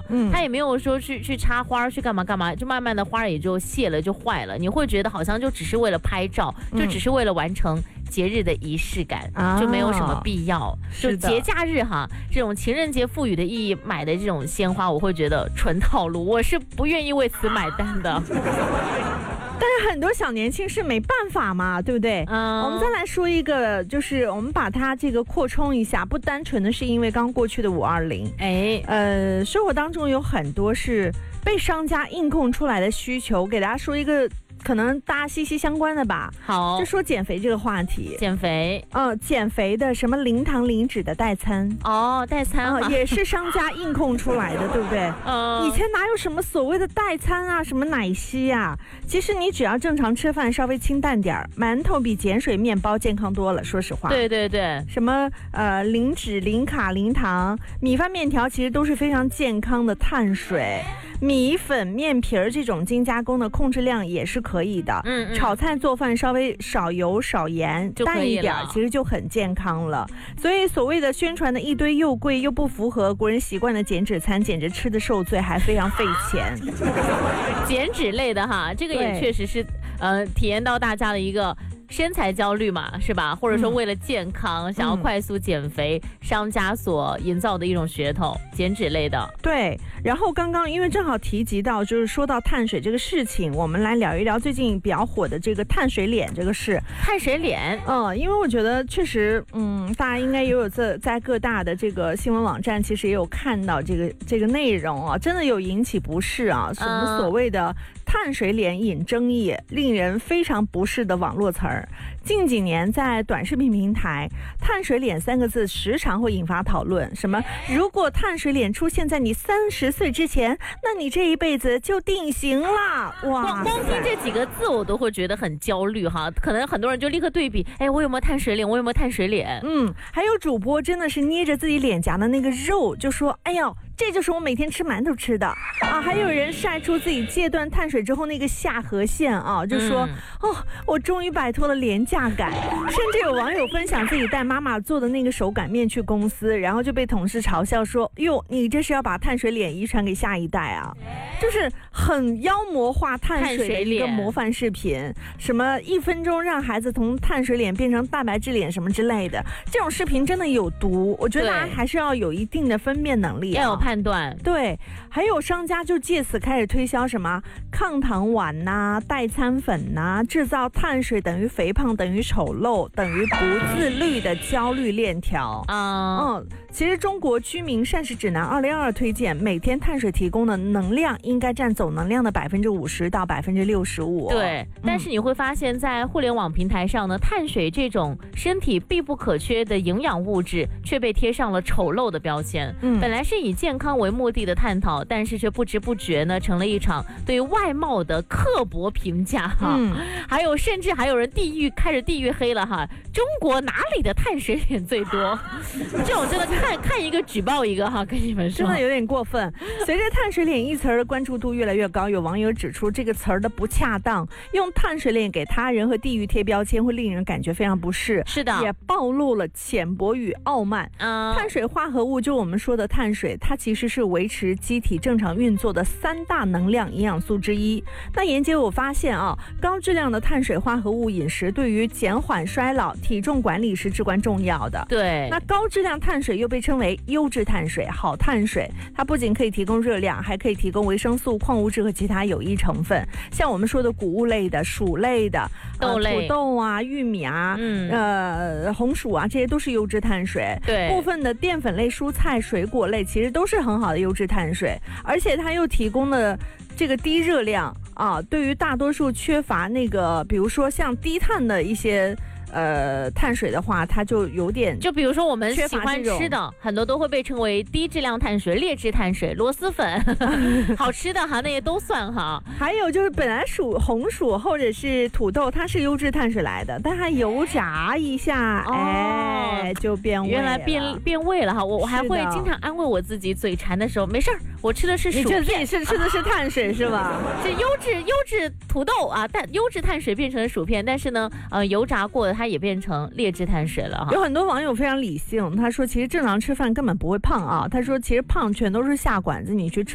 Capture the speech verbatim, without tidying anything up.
嗯， 他也没有说去去插花去干嘛干嘛，就慢慢的花也就谢了就坏了，你会觉得好像就只是为了拍照，就只是为了完成节日的仪式感， 啊、 就没有什么必要。就节假日哈，这种情人节赋予的意义买的这种鲜花，我会觉得纯套路，我是不愿意为此买单的。 但是很多小年轻是没办法嘛，对不对？嗯，我们再来说一个，就是我们把它这个扩充一下，不单纯的是因为刚过去的五二零， 哎， 呃，生活当中有很多是被商家硬供出来的需求，给大家说一个。可能大家息息相关的吧。 好， 就说减肥这个话题。 减肥， 嗯、呃，减肥的什么零糖零脂的代餐哦，代餐啊、 呃，也是商家硬控出来的，对不对？嗯，以前哪有什么所谓的代餐啊，什么奶昔啊？其实你只要正常吃饭，稍微清淡点儿，馒头比碱水面包健康多了。说实话， 对对对， 什么呃零脂、零卡、零糖，米饭、面条其实都是非常健康的碳水。米粉、面皮儿这种精加工的控制量也是可以的。嗯，嗯炒菜做饭稍微少油少盐，淡一点，其实就很健康了。所以所谓的宣传的一堆又贵又不符合国人习惯的减脂餐，简直吃的受罪，还非常费钱。 减脂类的哈，这个也确实是呃体验到大家的一个。身材焦虑嘛，是吧？或者说为了健康、嗯、想要快速减肥、嗯，商家所营造的一种噱头，减脂类的。 对，然后刚刚因为正好提及到，就是说到碳水这个事情，我们来聊一聊最近比较火的这个碳水脸这个事。 碳水脸， 嗯，因为我觉得确实，嗯，大家应该也有在在各大的这个新闻网站，其实也有看到这个这个内容啊，真的有引起不适啊，什么所谓的。碳水脸引争议，令人非常不适的网络词儿。近几年在短视频平台，碳水脸三个字时常会引发讨论。什么？如果碳水脸出现在你三十岁之前，那你这一辈子就定型了。哇！ 光光听这几个字，我都会觉得很焦虑哈。可能很多人就立刻对比，哎，我有没有碳水脸？我有没有碳水脸？ 嗯，还有主播真的是捏着自己脸颊的那个肉，就说：“哎呦。”这就是我每天吃馒头吃的啊！还有人晒出自己戒断碳水之后那个下颌线啊，就说、嗯、哦，我终于摆脱了廉价感。甚至有网友分享自己带妈妈做的那个手擀面去公司，然后就被同事嘲笑说：“哟，你这是要把碳水脸遗传给下一代啊！”就是很妖魔化碳水的一个模范视频，什么一分钟让孩子从碳水脸变成蛋白质脸什么之类的，这种视频真的有毒。我觉得大家还是要有一定的分辨能力、啊， 要有判断。 对，还有商家就借此开始推销什么抗糖丸呐、啊、代餐粉呐、啊，制造碳水等于肥胖等于丑陋等于不自律的焦虑链条啊。嗯，其实中国居民膳食指南二零二二推荐，每天碳水提供的能量应该占总能量的百分之五十到百分之六十五。 对、嗯，但是你会发现在互联网平台上呢，碳水这种身体必不可缺的营养物质，却被贴上了丑陋的标签。嗯，本来是以健康为目的的探讨，但是却不知不觉呢，成了一场对外貌的刻薄评价哈。嗯，还有甚至还有人地域开始地域黑了哈，中国哪里的碳水脸最多？这种真的看看一个举报一个哈，跟你们说， 真的有点过分。随着碳水脸一词儿的关注度越来越高，有网友指出这个词儿的不恰当，用碳水脸给他人和地域贴标签会令人感觉非常不适。 是的， 也暴露了浅薄与傲慢。嗯，碳水化合物就我们说的碳水，它其实是维持机体正常运作的三大能量营养素之一。那研究我发现啊，高质量的碳水化合物饮食对于减缓衰老、体重管理是至关重要的。 对， 那高质量碳水又被称为优质碳水、好碳水，它不仅可以提供热量，还可以提供维生素、矿物质和其他有益成分。像我们说的谷物类的、薯类的、 豆类、 呃、土豆啊、玉米啊、嗯、呃红薯啊，这些都是优质碳水。 对， 部分的淀粉类、蔬菜、水果类其实都是很好的优质碳水，而且它又提供了这个低热量啊，对于大多数缺乏那个，比如说像低碳的一些。呃，碳水的话，它就有点， 就比如说我们喜欢吃的，很多都会被称为低质量碳水、劣质碳水、螺蛳粉，好吃的哈，那些都算哈。 还有就是本来薯、红薯或者是土豆，它是优质碳水来的，但它油炸一下，哦、哎，就变味了， 原来变变味了哈。我我还会经常安慰我自己，嘴馋的时候没事儿，我吃的是薯片， 你觉得自己是吃的是碳水、啊、是吧？ 是优质优质土豆啊，但优质碳水变成了薯片，但是呢，呃，油炸过的它也变成劣质碳水了哈。 有很多网友非常理性，他说其实正常吃饭根本不会胖啊，他说其实胖全都是下馆子，你去吃